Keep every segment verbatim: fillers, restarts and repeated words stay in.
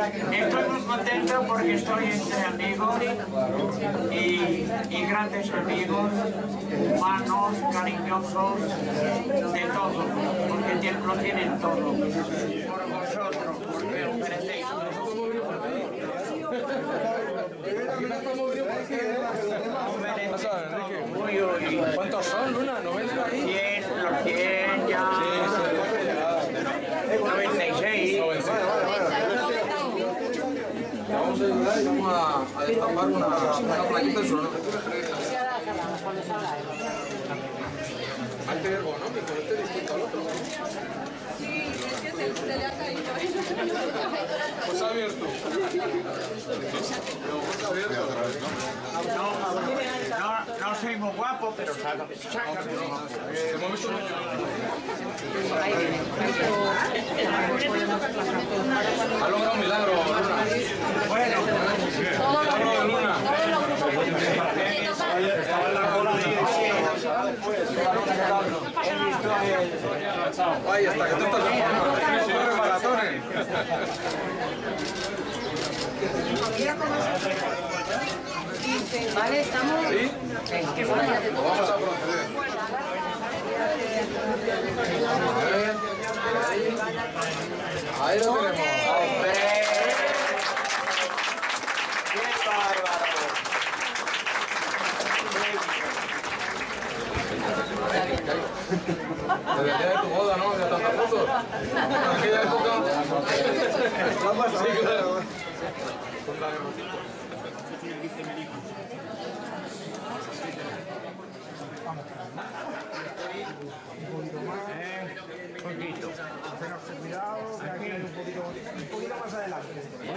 Estoy muy contento porque estoy entre amigos y, y grandes amigos, humanos, cariñosos, de todo, porque lo tienen todo. Por vosotros, porque lo merecéis. ¿Cuántos son, Luna? ¿noventa ahí? cien, los cien ya. noventa y seis. Vamos a ayudar y vamos a, a destapar una, una plaquita en su honor. Arte ergonómico, este es distinto al otro. Sí, es que se, se le ha caído. Pues abierto. No, no, no soy muy guapo, pero sácame. Hemos visto mucho. Ha logrado un milagro, Luna. Bueno, Milagro de Luna. Ay, hasta que tú estás en forma. Corre maratones. Vale, estamos. ¿Sí? Pues vamos a proceder. A ver. Ahí lo tenemos. ¡hombre! ¡Qué bárbaro! Desde el día de tu boda, ¿no? De tantas fotos. En aquella época. Sí, claro. Un poquito. Cuidado, que aquí hay un poquito, un poquito más adelante.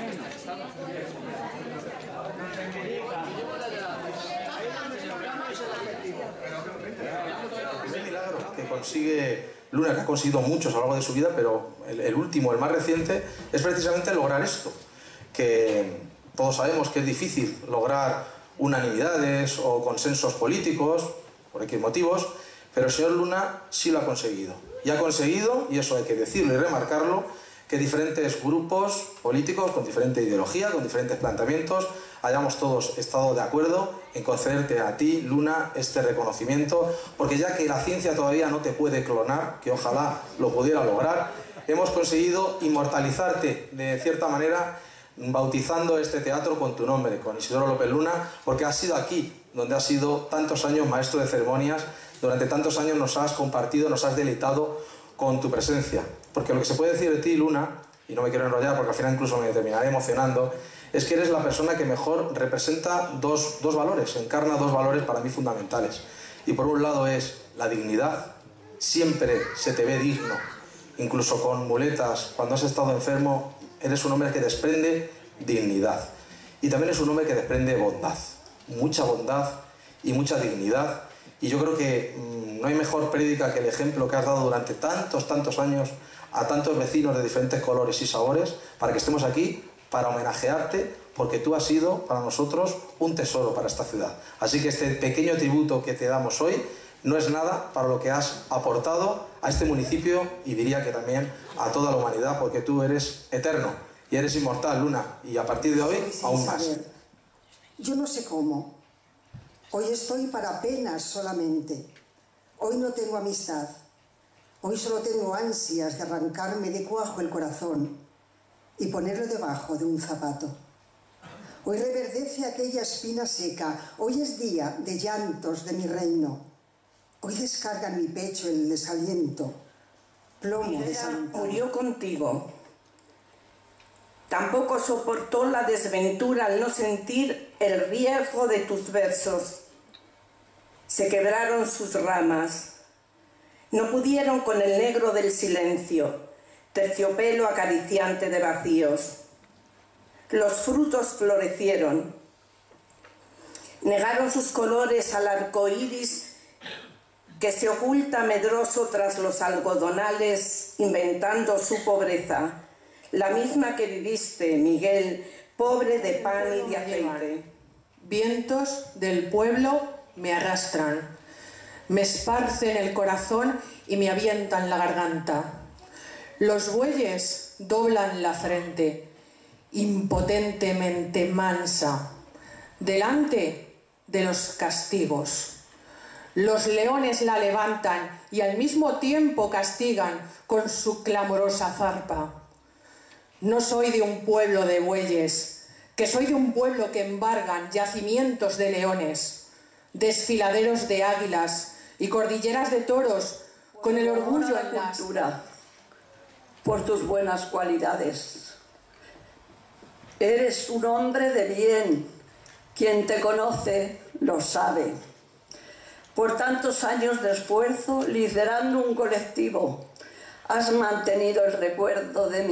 Es milagro que consigue Luna, que ha conseguido muchos a lo largo de su vida, pero el, el último, el más reciente, es precisamente lograr esto, que todos sabemos que es difícil lograr unanimidades o consensos políticos, por X motivos, pero el señor Luna sí lo ha conseguido. Y ha conseguido, y eso hay que decirlo y remarcarlo, que diferentes grupos políticos con diferente ideología, con diferentes planteamientos, hayamos todos estado de acuerdo en concederte a ti, Luna, este reconocimiento, porque ya que la ciencia todavía no te puede clonar, que ojalá lo pudiera lograr, hemos conseguido inmortalizarte de cierta manera, bautizando este teatro con tu nombre, con Isidoro López Luna, porque has sido aquí, donde has sido tantos años maestro de ceremonias, durante tantos años nos has compartido, nos has deleitado con tu presencia. Porque lo que se puede decir de ti, Luna, y no me quiero enrollar porque al final incluso me terminaré emocionando, es que eres la persona que mejor representa dos, dos valores, encarna dos valores para mí fundamentales. Y por un lado es la dignidad, siempre se te ve digno, incluso con muletas, cuando has estado enfermo, eres un hombre que desprende dignidad. Y también es un hombre que desprende bondad, mucha bondad y mucha dignidad. Y yo creo que mmm, no hay mejor prédica que el ejemplo que has dado durante tantos, tantos años a tantos vecinos de diferentes colores y sabores, para que estemos aquí, para homenajearte, porque tú has sido para nosotros un tesoro para esta ciudad. Así que este pequeño tributo que te damos hoy no es nada para lo que has aportado a este municipio y diría que también a toda la humanidad, porque tú eres eterno y eres inmortal, Luna, y a partir de hoy Sí, aún más. saber. Yo no sé cómo. Hoy estoy para penas solamente. Hoy no tengo amistad. Hoy solo tengo ansias de arrancarme de cuajo el corazón y ponerlo debajo de un zapato. Hoy reverdece aquella espina seca. Hoy es día de llantos de mi reino. Hoy descarga en mi pecho el desaliento, plomo desalentado. Murió contigo. Tampoco soportó la desventura al no sentir el riesgo de tus versos. Se quebraron sus ramas. No pudieron con el negro del silencio, terciopelo acariciante de vacíos. Los frutos florecieron. Negaron sus colores al arco iris que se oculta medroso tras los algodonales, inventando su pobreza. La misma que viviste, Miguel, pobre de pan y de aceite. Vientos del pueblo me arrastran, me esparcen el corazón y me avientan la garganta. Los bueyes doblan la frente impotentemente mansa, delante de los castigos. Los leones la levantan y al mismo tiempo castigan con su clamorosa zarpa. No soy de un pueblo de bueyes, que soy de un pueblo que embargan yacimientos de leones, desfiladeros de águilas y cordilleras de toros, con el orgullo en la cultura, por tus buenas cualidades. Eres un hombre de bien, quien te conoce lo sabe. Por tantos años de esfuerzo, liderando un colectivo, has mantenido el recuerdo de mi